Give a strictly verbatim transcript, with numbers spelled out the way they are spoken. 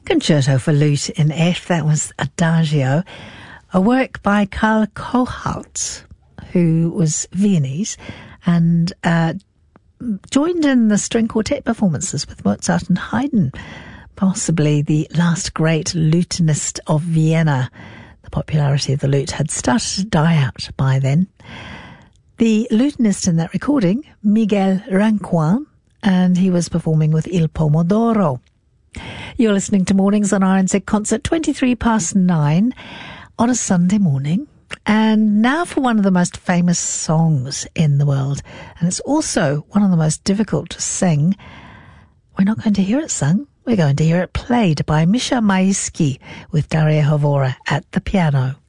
Concerto for Lute in F, that was Adagio, a work by Karl Kohlhardt, who was Viennese, and uh, joined in the string quartet performances with Mozart and Haydn, possibly the last great lutenist of Vienna. The popularity of the lute had started to die out by then. The lutenist in that recording, Miguel Rancoin, and he was performing with Il Pomodoro. You're listening to Mornings on R N Z Concert, twenty-three past nine on a Sunday morning. And now for one of the most famous songs in the world. And it's also one of the most difficult to sing. We're not going to hear it sung. We're going to hear it played by Misha Maisky with Daria Havora at the piano.